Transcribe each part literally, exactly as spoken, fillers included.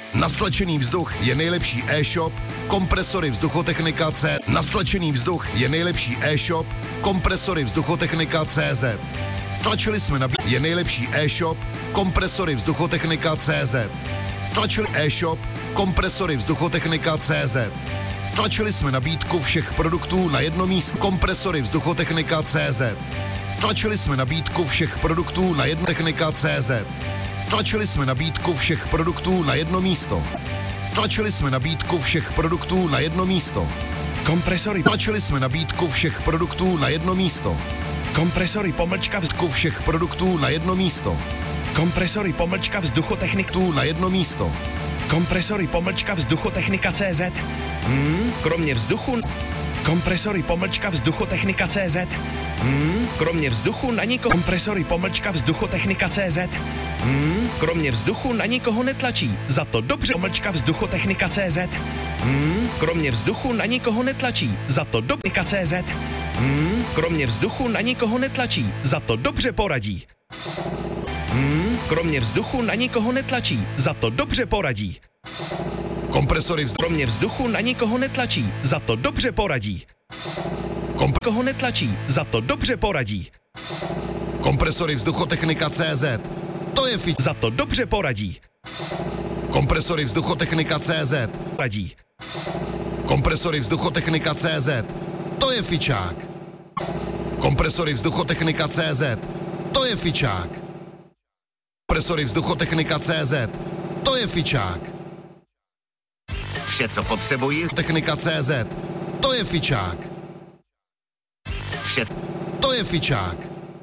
Na stlačený vzduch je nejlepší e-shop, kompresory Vzduchotechnika C. Na stlačený vzduch je nejlepší e-shop, kompresory Vzduchotechnika C Z. Stlačili jsme nabídku, je nejlepší e-shop, kompresory Vzduchotechnika C Z. Stlačili e-shop, kompresory Vzduchotechnika C Z. Stlačili jsme nabídku všech produktů na jedno místo, kompresory Vzduchotechnika C Z. Stlačili jsme nabídku všech produktů na jedno technika C Z. Stlačili jsme nabídku všech produktů na jedno místo. Stlačili jsme nabídku všech produktů na jedno místo. Kompresory. Stlačili jsme nabídku všech produktů na jedno místo. Kompresory pomlčka Vzduchu všech produktů na jedno místo. Kompresory pomlčka Vzduchotechniku na jedno místo. Kompresory pomlčka Vzduchotechnika C Z. Hmm, kromě vzduchu. Kompresory pomlčka Vzduchotechnika C Z. Hmm, kromě vzduchu na nikoho. Kompresory pomlčka Vzduchotechnika C Z. Hmm, kromě vzduchu na nikoho netlačí. Za to dobře. Pomlčka Vzduchotechnika C Z. Hmm, kromě vzduchu na nikoho netlačí. Za to dobře. C Z. Hmm, kromě vzduchu na nikoho netlačí. Za to dobře poradí. Hmm, kromě vzduchu na nikoho netlačí. Za to dobře poradí. Kompresory vzduchu. Kromě vzduchu na nikoho netlačí. Za to dobře poradí. Komp- Koho netlačí. Za to dobře poradí. Kompresory Vzduchotechnika C Z. To je fič. Za to dobře poradí. Kompresory Vzduchotechnika C Z. Radí. Kompresory Vzduchotechnika C Z. To je fičák. Kompresory Vzduchotechnika C Z. To je fičák. Kompresory Vzduchotechnika C Z. To je fičák. Vše, co potřebuji. Technika C Z. To je fičák. Vše. To je fičák.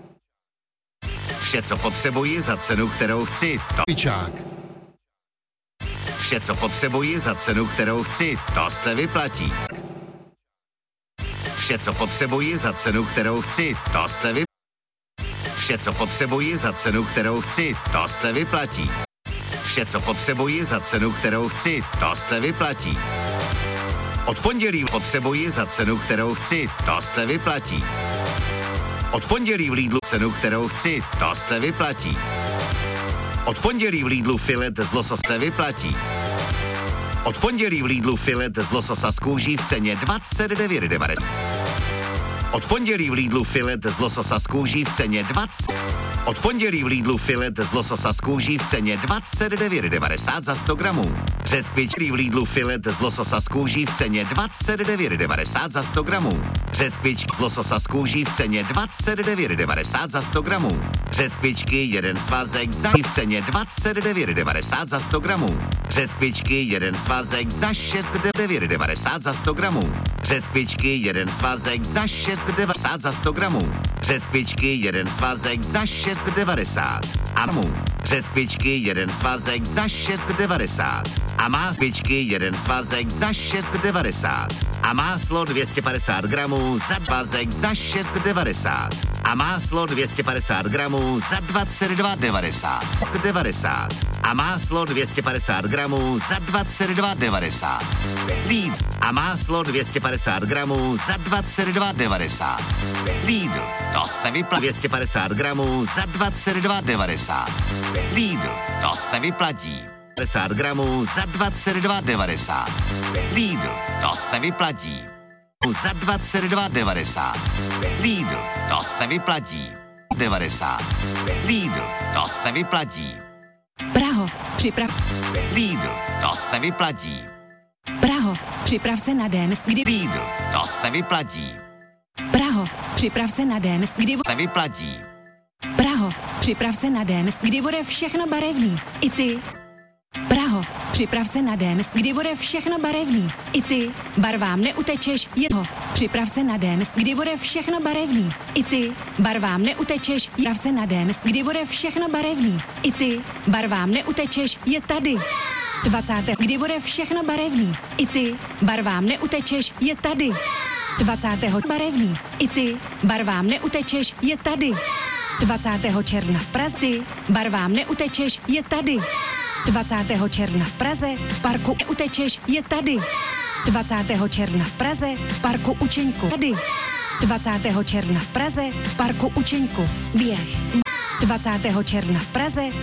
Vše, co potřebuji za cenu, kterou chci. To. Fičák. Vše, co potřebuji za cenu, kterou chci. To se vyplatí. Vše, co potřebuji za cenu, kterou chci. To se vyplatí. Vše, co potřebuji za cenu, kterou chci. To se vyplatí. Vše, co potřebuji za cenu, kterou chci. To se vyplatí. Od pondělí potřebuji za cenu, kterou chci. To se vyplatí. Od pondělí v Lidlu cenu, kterou chci. To se vyplatí. Od pondělí v Lidlu filet z lososa se vyplatí. Od pondělí v Lidlu filet z lososa z kůží v ceně dvacet devět devadesát. Od pondělí v Lidlu filet z lososa z kůží v ceně dvacet. Od pondělí v Lidlu filet z lososa z kůží v ceně dvacet devět devadesát za sto gramů. Řetpičky v Lidlu filet z lososa z kůží v ceně dvacet devět devadesát za sto gramů. Řetpičky z lososa z kůží v ceně dvacet devět devadesát za sto gramů. Řetpičky jeden svazek za v ceně dvacet devět devadesát za sto gramů. Řetpičky jeden svazek za šest devět devadesát za sto gramů. Řetpičky jeden svazek za šest devadesát za sto gramů. Řetpičky jeden svazek za šest devadesát. Amů. Řetpičky jeden svazek za šest devadesát. A máspičky jeden svazek za šest devadesát. A máslo dvě stě padesát gramů za svazek za šest devadesát. A máslo dvě stě padesát gramů za dvacet dva devadesát. devadesát. A máslo dvě stě padesát gramů za dvacet dva devadesát. Lidl. A máslo dvě stě padesát gramů za dvacet dva devadesát. Lidl. To se vyplatí. dvě stě padesát gramů za dvacet dva devadesát. Lidl. To se vyplatí. padesát gramů za dvacet dva devadesát. Lidl. To se vyplatí. Za dvacet dva devadesát. Lidl. To se vyplatí. devadesát. Lidl. To se vyplatí. Praho, připrav. Lidl. To se vyplatí. Praho, připrav se na den, kdy... Lidl. To se vyplatí. Praho, připrav se na den, kdy... Se vyplatí. Praho, připrav se na den, kdy bude všechno barevný. I ty. Praho, připrav se na den, kdy bude všechno barevný. I ty. Barvám neutečeš, je to. Připrav se na den, kdy bude všechno barevný. I ty. Barvám neutečeš, připrav se na den, kdy bude všechno barevný. I ty. Barvám neutečeš, je tady. dvacátého Kdy bude všechno barevný. I ty. Barvám neutečeš, je tady. dvacátého barevný. I ty. Barvám neutečeš, je tady. dvacátého června v Praze. Ty. Barvám neutečeš, je tady. dvacátého června v Praze, v parku Neutečeš, je tady. dvacátého června v Praze, v parku Učeňku. Tady. dvacátého června v Praze, v parku Učeňku. Běh. dvacátého června v Praze,